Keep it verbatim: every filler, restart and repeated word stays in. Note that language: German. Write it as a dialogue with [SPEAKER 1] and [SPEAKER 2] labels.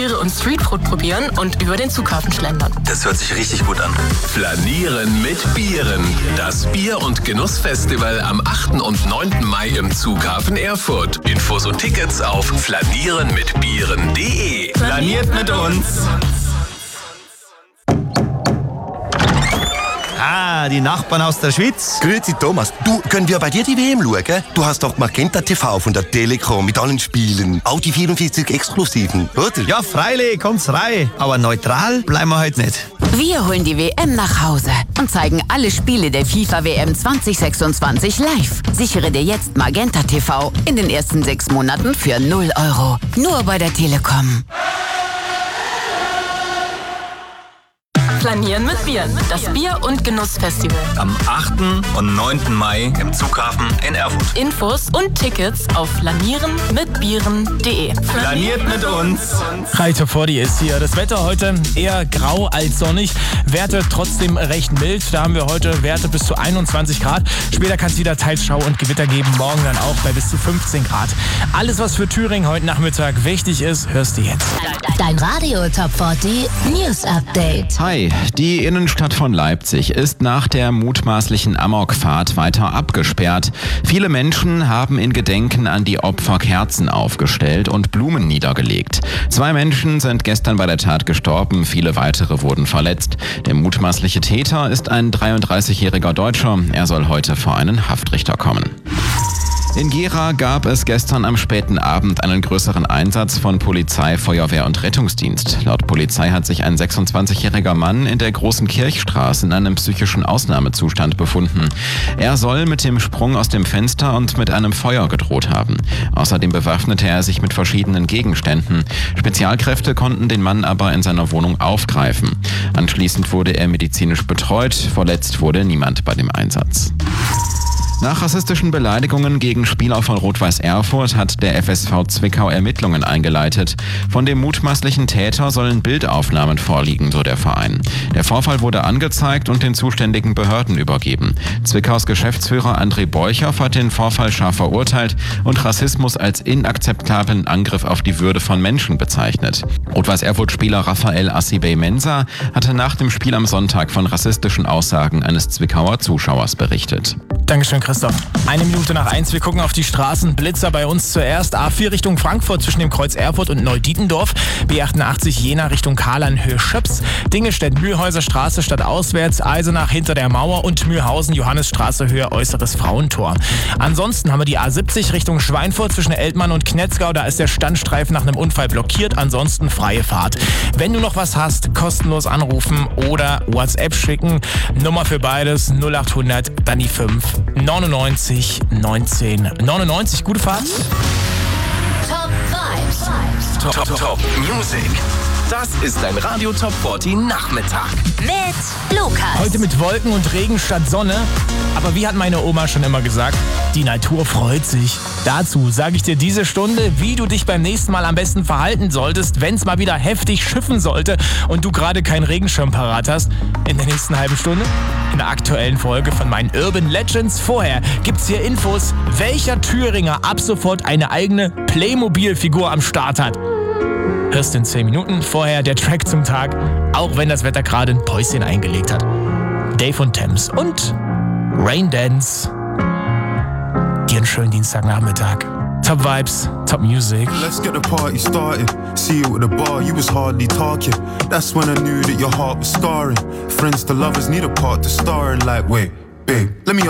[SPEAKER 1] Weihnachtsbiere und Streetfood probieren und über den Zughafen schlendern.
[SPEAKER 2] Das hört sich richtig gut an.
[SPEAKER 3] Flanieren mit Bieren. Das Bier- und Genussfestival am achten und neunten Mai im Zughafen Erfurt. Infos und Tickets auf flanieren mit bieren punkt de.
[SPEAKER 2] Flaniert mit uns!
[SPEAKER 4] Ah, die Nachbarn aus der Schweiz.
[SPEAKER 5] Grüezi Thomas, du, können wir bei dir die W M schauen? Du hast doch Magenta T V von der Telekom mit allen Spielen. Auch die vierundvierzig Exklusiven, oder?
[SPEAKER 4] Ja, freilich, kommt's rein. Aber neutral bleiben wir heute nicht.
[SPEAKER 6] Wir holen die W M nach Hause und zeigen alle Spiele der FIFA W M zwanzig sechsundzwanzig live. Sichere dir jetzt Magenta T V in den ersten sechs Monaten für null Euro. Nur bei der Telekom.
[SPEAKER 1] Flanieren mit Bieren. Das Bier- und Genussfestival.
[SPEAKER 2] Am achten und neunten Mai im Zughafen in Erfurt.
[SPEAKER 1] Infos und Tickets auf flanieren mit bieren punkt de.
[SPEAKER 2] Flaniert mit uns!
[SPEAKER 7] Reiter Fordy ist hier. Das Wetter heute eher grau als sonnig. Werte trotzdem recht mild. Da haben wir heute Werte bis zu einundzwanzig Grad. Später kann es wieder teils Schau und Gewitter geben. Morgen dann auch bei bis zu fünfzehn Grad. Alles, was für Thüringen heute Nachmittag wichtig ist, hörst du jetzt.
[SPEAKER 8] Dein Radio Top vierzig News Update.
[SPEAKER 9] Hi, die Innenstadt von Leipzig ist nach der mutmaßlichen Amokfahrt weiter abgesperrt. Viele Menschen haben in Gedenken an die Opfer Kerzen aufgestellt und Blumen niedergelegt. Zwei Menschen sind gestern bei der Tat gestorben, viele weitere wurden verletzt. Der mutmaßliche Täter ist ein dreiunddreißigjähriger Deutscher. Er soll heute vor einen Haftrichter kommen. In Gera gab es gestern am späten Abend einen größeren Einsatz von Polizei, Feuerwehr und Rettungsdienst. Laut Polizei hat sich ein sechsundzwanzigjähriger Mann in der Großen Kirchstraße in einem psychischen Ausnahmezustand befunden. Er soll mit dem Sprung aus dem Fenster und mit einem Feuer gedroht haben. Außerdem bewaffnete er sich mit verschiedenen Gegenständen. Spezialkräfte konnten den Mann aber in seiner Wohnung aufgreifen. Anschließend wurde er medizinisch betreut. Verletzt wurde niemand bei dem Einsatz. Nach rassistischen Beleidigungen gegen Spieler von Rot-Weiß Erfurt hat der F S V Zwickau Ermittlungen eingeleitet. Von dem mutmaßlichen Täter sollen Bildaufnahmen vorliegen, so der Verein. Der Vorfall wurde angezeigt und den zuständigen Behörden übergeben. Zwickaus Geschäftsführer André Beuchow hat den Vorfall scharf verurteilt und Rassismus als inakzeptablen Angriff auf die Würde von Menschen bezeichnet. Rot-Weiß Erfurt-Spieler Raphael Assibey-Mensah hatte nach dem Spiel am Sonntag von rassistischen Aussagen eines Zwickauer Zuschauers berichtet.
[SPEAKER 7] Dankeschön, Christoph. Eine Minute nach eins, wir gucken auf die Straßen. Blitzer bei uns zuerst. A vier Richtung Frankfurt zwischen dem Kreuz Erfurt und Neudietendorf. B achtundachtzig Jena Richtung Kahlan-Höhe-Schöps. Dingestedt-Mühlhäuser Straße stadtauswärts. Eisenach hinter der Mauer und Mühlhausen Johannesstraße Höhe Äußeres Frauentor. Ansonsten haben wir die A siebzig Richtung Schweinfurt zwischen Eltmann und Knetzgau. Da ist der Standstreifen nach einem Unfall blockiert. Ansonsten freie Fahrt. Wenn du noch was hast, kostenlos anrufen oder WhatsApp schicken. Nummer für beides null achthundert, dann die fünf neunundneunzig neunzehn neunundneunzig. Gute Fahrt.
[SPEAKER 8] Top Vibes.
[SPEAKER 3] Top, top, top Music. Das ist ein Radio Top vierzig Nachmittag.
[SPEAKER 8] Mit Lukas.
[SPEAKER 7] Heute mit Wolken und Regen statt Sonne. Aber wie hat meine Oma schon immer gesagt, die Natur freut sich. Dazu sage ich dir diese Stunde, wie du dich beim nächsten Mal am besten verhalten solltest, wenn es mal wieder heftig schiffen sollte und du gerade keinen Regenschirm parat hast. In der nächsten halben Stunde, in der aktuellen Folge von meinen Urban Legends. Vorher gibt's hier Infos, welcher Thüringer ab sofort eine eigene Playmobil-Figur am Start hat. Hörst in zehn Minuten. Vorher der Track zum Tag, auch wenn das Wetter gerade ein Päuschen eingelegt hat. Dave und Thames und Rain Dance. Dir einen schönen Dienstagnachmittag. Top Vibes, Top Music.
[SPEAKER 10] Let's get the party started. See you at the bar, you was hardly talking. That's when I knew that your heart was scarring. Friends to lovers need a part to star in. Like, wait, babe, let me